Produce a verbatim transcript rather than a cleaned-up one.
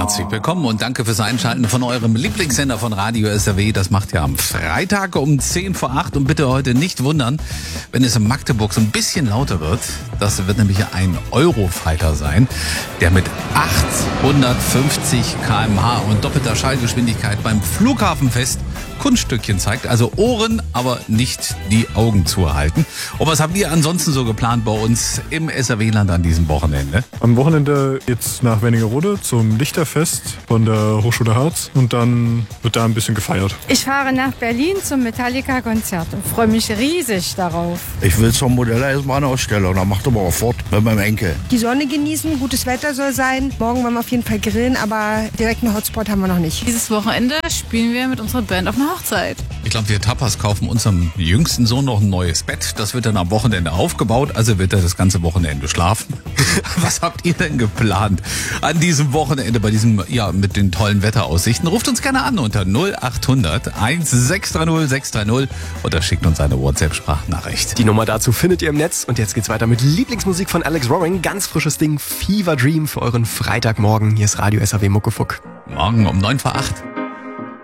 Herzlich willkommen und danke fürs Einschalten von eurem Lieblingssender von Radio S R W. Das macht ihr am Freitag um zehn vor acht. Und bitte heute nicht wundern, wenn es in Magdeburg so ein bisschen lauter wird. Das wird nämlich ein Eurofighter sein, der mit achthundertfünfzig Kilometer pro Stunde und doppelter Schallgeschwindigkeit beim Flughafenfest Kunststückchen zeigt. Also Ohren, aber nicht die Augen zuhalten. Und was habt ihr ansonsten so geplant bei uns im S R W-Land an diesem Wochenende? Am Wochenende jetzt nach Wernigerode zum Lichterfest von der Hochschule Harz und dann wird da ein bisschen gefeiert. Ich fahre nach Berlin zum Metallica-Konzert und freue mich riesig darauf. Ich will zur Modelleisenbahnausstellung, da macht aber auch fort mit meinem Enkel. Die Sonne genießen, gutes Wetter soll sein. Morgen wollen wir auf jeden Fall grillen, aber direkt einen Hotspot haben wir noch nicht. Dieses Wochenende spielen wir mit unserer Band auf einer Hochzeit. Ich glaube, wir Tapas kaufen unserem jüngsten Sohn noch ein neues Bett. Das wird dann am Wochenende aufgebaut, also wird er das ganze Wochenende schlafen. Was habt ihr denn geplant an diesem Wochenende bei diesem, ja, mit den tollen Wetteraussichten? Ruft uns gerne an unter null acht hundert sechs drei null sechs drei null oder schickt uns eine WhatsApp-Sprachnachricht. Die Nummer dazu findet ihr im Netz und jetzt geht's weiter mit Lieblingsmusik von Alex Roaring. Ganz frisches Ding, Fever Dream für euren Freitagmorgen. Hier ist Radio S R W Muckefuck. Morgen um neun vor acht.